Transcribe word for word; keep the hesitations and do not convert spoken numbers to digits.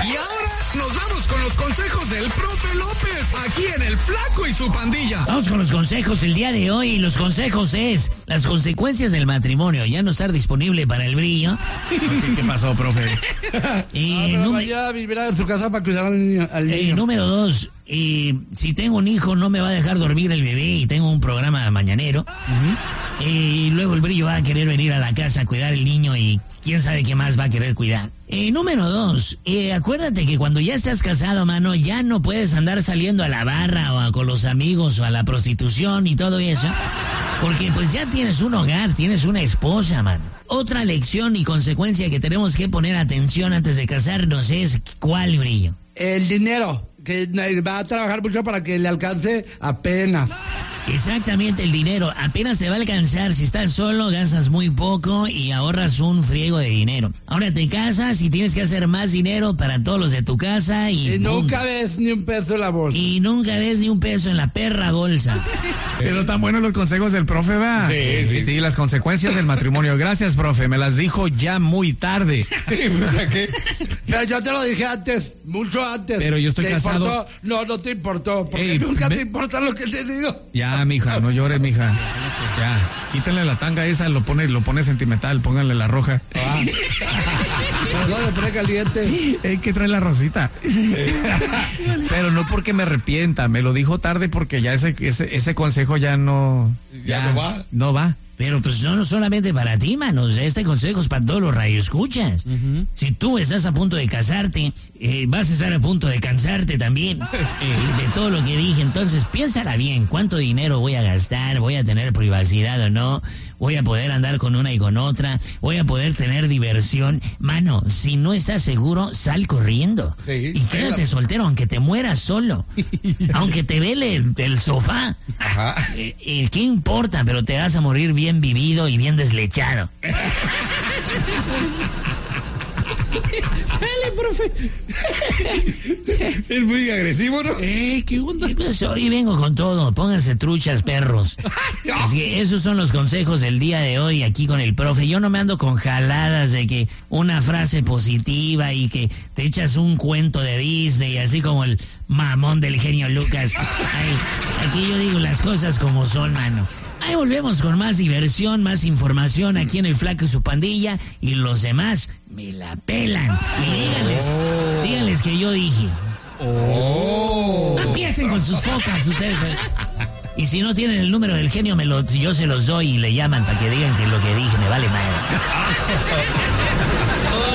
Y ahora nos vamos con los consejos del profe López, aquí en El Flaco y su Pandilla. Vamos con los consejos el día de hoy. Los consejos es las consecuencias del matrimonio. Ya no estar disponible para el brillo. ¿Qué pasó, profe? Y ah, número, ya vivirá en su casa para cuidar al niño. Al niño. eh, número dos, eh, si tengo un hijo no me va a dejar dormir el bebé y tengo un programa mañanero. Uh-huh. eh, y luego el brillo va a querer venir a la casa a cuidar el niño y quién sabe qué más va a querer cuidar. Eh, número dos, eh, acuérdate que cuando ya estás casado, mano, ya no puedes andar saliendo a la barra o a, con los amigos o a la prostitución y todo eso. Porque pues ya tienes un hogar, tienes una esposa, mano. Otra lección y consecuencia que tenemos que poner atención antes de casarnos es ¿cuál, brillo? El dinero, que va a trabajar mucho para que le alcance apenas. Exactamente, el dinero. Apenas te va a alcanzar. Si estás solo, gastas muy poco y ahorras un friego de dinero. Ahora te casas y tienes que hacer más dinero para todos los de tu casa y... Y ¡pum! nunca ves ni un peso en la bolsa. Y nunca ves ni un peso en la perra bolsa. Pero tan buenos los consejos del profe, ¿va? Sí, sí, Sí, las consecuencias del matrimonio. Gracias, profe. Me las dijo ya muy tarde. Sí, pues ¿a qué? Pero yo te lo dije antes, mucho antes. Pero yo estoy ¿Te casado. importó? No, no te importó, porque Ey, nunca ve- te importa lo que te digo. Ya, mija, no llores, mija. Ya, quítenle la tanga esa, lo pone, lo pone sentimental, pónganle la roja. Ah. No, le pone caliente. Hay que traer la rosita. Pero no porque me arrepienta, me lo dijo tarde porque ya ese, ese, ese consejo ya no... Ya no va. No va. Pero pues no, no solamente para ti, manos. Este consejo es para todos los radioescuchas. Uh-huh. Si tú estás a punto de casarte, eh, vas a estar a punto de cansarte también eh, de todo lo que dije. Entonces piénsala bien. ¿Cuánto dinero voy a gastar? ¿Voy a tener privacidad o no? ¿Voy a poder andar con una y con otra? ¿Voy a poder tener diversión? Mano, si no estás seguro, sal corriendo. Sí, y quédate soltero, aunque te mueras solo. Aunque te vele el, el sofá. Ajá. Eh, eh, ¿Qué importa? Pero te vas a morir bien vivido y bien deslechado. Dale, profe. Es muy agresivo, ¿no? Eh, ¿qué onda? Pues hoy vengo con todo. Pónganse truchas, perros. Así que esos son los consejos del día de hoy aquí con el profe. Yo no me ando con jaladas de que una frase positiva y que te echas un cuento de Disney, así como el mamón del genio Lucas. Ay, aquí yo digo las cosas como son, mano. Ahí volvemos con más diversión, más información aquí en El Flaco y su Pandilla. Y los demás me la pelan. Y díganles, oh. díganles que yo dije. Oh. No empiecen con sus focas ustedes. Y si no tienen el número del genio, me lo, yo se los doy y le llaman para que digan que lo que dije me vale madre.